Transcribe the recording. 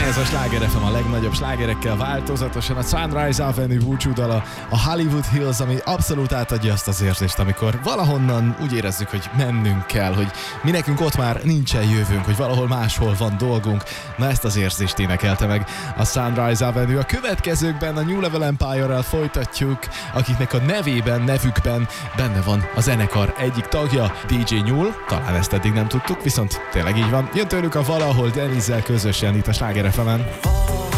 Ez a Sláger FM a legnagyobb slágerekkel változatosan, a Sunrise Avenue búcsúdala, a Hollywood Hills, ami abszolút átadja azt az érzést, amikor valahonnan úgy érezzük, hogy mennünk kell, hogy mi nekünk ott már nincsen jövőnk, hogy valahol máshol van dolgunk. Na ezt az érzést énekelte meg a Sunrise Avenue. A következőkben a New Level Empire-rel folytatjuk, akiknek a nevükben benne van a zenekar egyik tagja, DJ Nyúl, talán ezt eddig nem tudtuk, viszont tényleg így van. Jön tőlük a Valahol Denizzel közösen itt a Sláger FM-en.